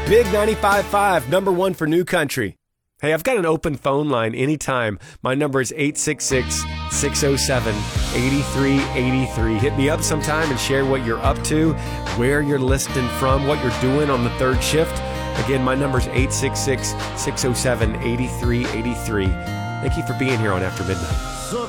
Big 95.5, number one for New Country. Hey, I've got an open phone line anytime. My number is 866-607-8383. Hit me up sometime and share what you're up to, where you're listening from, what you're doing on the third shift. Again, my number is 866-607-8383. Thank you for being here on After Midnight.